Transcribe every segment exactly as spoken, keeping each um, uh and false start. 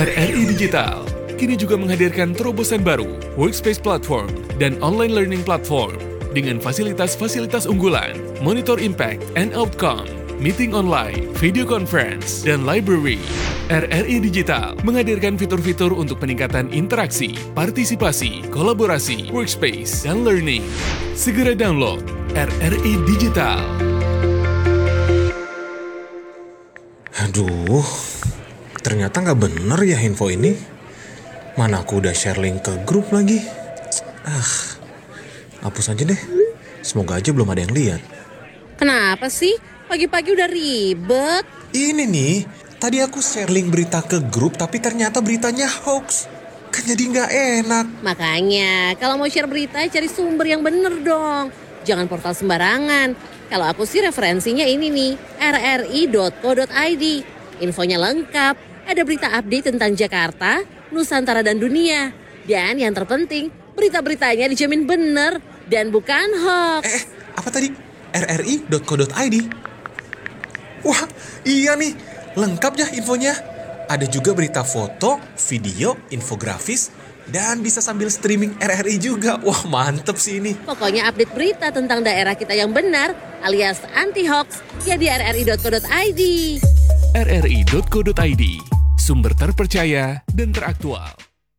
R R I Digital kini juga menghadirkan terobosan baru, Workspace Platform dan Online Learning Platform dengan fasilitas-fasilitas unggulan, Monitor Impact and Outcome, Meeting Online, Video Conference, dan Library. R R I Digital menghadirkan fitur-fitur untuk peningkatan interaksi, partisipasi, kolaborasi, workspace, dan learning. Segera download R R I Digital. Aduh, ternyata nggak bener ya info ini. Mana aku udah share link ke grup lagi. Ah, hapus aja deh. Semoga aja belum ada yang lihat. Kenapa sih? Pagi-pagi udah ribet. Ini nih, tadi aku share link berita ke grup tapi ternyata beritanya hoax. Kan jadi nggak enak. Makanya, kalau mau share berita cari sumber yang bener dong. Jangan portal sembarangan. Kalau aku sih referensinya ini nih, r r i dot co dot i d. Infonya lengkap, ada berita update tentang Jakarta, Nusantara dan dunia. Dan yang terpenting, berita-beritanya dijamin bener dan bukan hoax. Eh, apa tadi? r r i dot co dot i d. Wah, iya nih, lengkap ya infonya. Ada juga berita foto, video, infografis, dan bisa sambil streaming R R I juga. Wah, mantep sih ini. Pokoknya update berita tentang daerah kita yang benar alias anti-hoax ya di r r i dot co dot i d. r r i dot co dot i d, sumber terpercaya dan teraktual.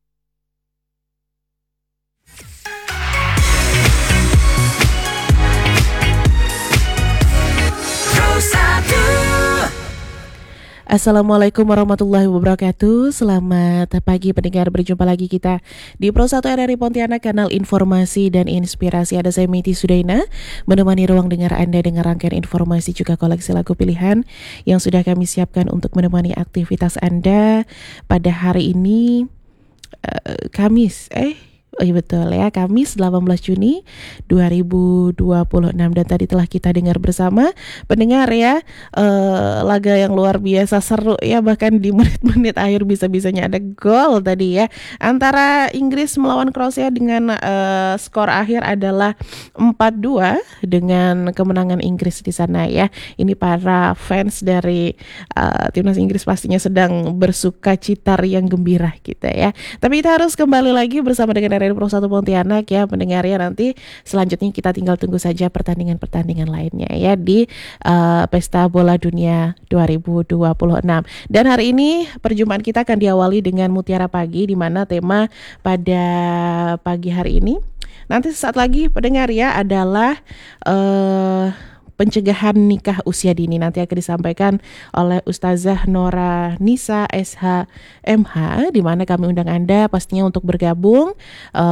Assalamualaikum warahmatullahi wabarakatuh. Selamat pagi pendengar, berjumpa lagi kita di Pro satu R R I Pontianak, kanal informasi dan inspirasi. Ada saya Miti Sudaina menemani ruang dengar Anda dengan rangkaian informasi juga koleksi lagu pilihan yang sudah kami siapkan untuk menemani aktivitas Anda pada hari ini, uh, Kamis eh Oh iya betul ya, Kamis delapan belas Juni dua ribu dua puluh enam. Dan tadi telah kita dengar bersama pendengar ya, uh, laga yang luar biasa seru ya. Bahkan di menit-menit akhir bisa-bisanya ada gol tadi ya, antara Inggris melawan Kroasia dengan uh, skor akhir adalah empat dua dengan kemenangan Inggris di sana ya. Ini para fans dari uh, timnas Inggris pastinya sedang bersuka cita yang gembira kita ya. Tapi kita harus kembali lagi bersama dengan dari Pro satu Pontianak ya pendengarnya. Nanti selanjutnya kita tinggal tunggu saja pertandingan-pertandingan lainnya ya di uh, Pesta Bola Dunia dua ribu dua puluh enam. Dan hari ini perjumpaan kita akan diawali dengan Mutiara Pagi, di mana tema pada pagi hari ini nanti sesaat lagi pendengar ya adalah uh, pencegahan nikah usia dini. Nanti akan disampaikan oleh Ustazah Nora Nisa S H M H, di mana kami undang Anda pastinya untuk bergabung uh,